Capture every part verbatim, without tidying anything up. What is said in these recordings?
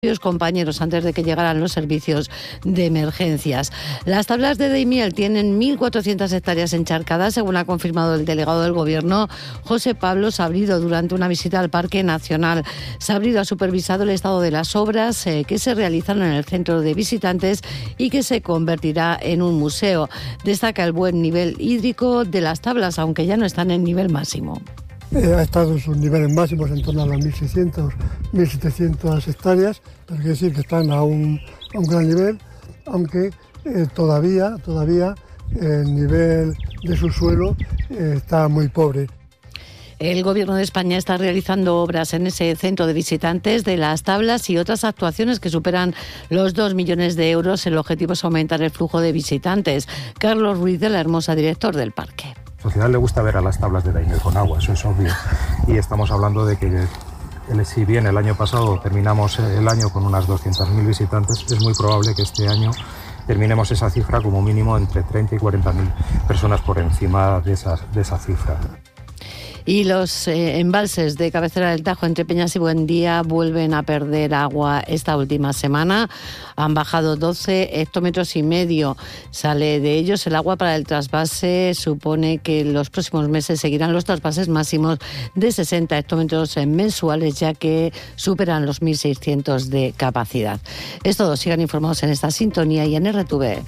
compañeros antes de que llegaran los servicios de emergencias. Las tablas de Daimiel tienen mil cuatrocientas hectáreas encharcadas, según ha confirmado el delegado del Gobierno, José Pablo Sabrido, durante una visita al Parque Nacional. Sabrido ha supervisado el estado de las obras eh, que se realizan en el centro de visitantes y que se convertirá en un museo. Destaca el buen nivel hídrico de las tablas, aunque ya no están en nivel máximo. Eh, ha estado en sus niveles máximos en torno a las mil seiscientas, mil setecientas hectáreas, pero quiere decir que están a un, a un gran nivel, aunque eh, todavía, todavía el nivel de su suelo eh, está muy pobre. El Gobierno de España está realizando obras en ese centro de visitantes de las tablas y otras actuaciones que superan los dos millones de euros. El objetivo es aumentar el flujo de visitantes. Carlos Ruiz de la Hermosa, director del parque. A la sociedad le gusta ver a las tablas de Daimiel con agua, eso es obvio. Y estamos hablando de que, si bien el año pasado terminamos el año con unas doscientas mil visitantes, es muy probable que este año terminemos esa cifra como mínimo entre treinta y cuarenta mil personas por encima de esa, de esa cifra. Y los eh, embalses de cabecera del Tajo entre Peñas y Buendía vuelven a perder agua esta última semana. Han bajado doce hectómetros y medio. Sale de ellos el agua para el trasvase. Supone que en los próximos meses seguirán los trasvases máximos de sesenta hectómetros mensuales, ya que superan los mil seiscientos de capacidad. Es todo. Sigan informados en esta sintonía y en R T V.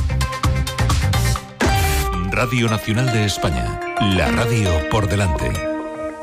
Radio Nacional de España. La radio por delante.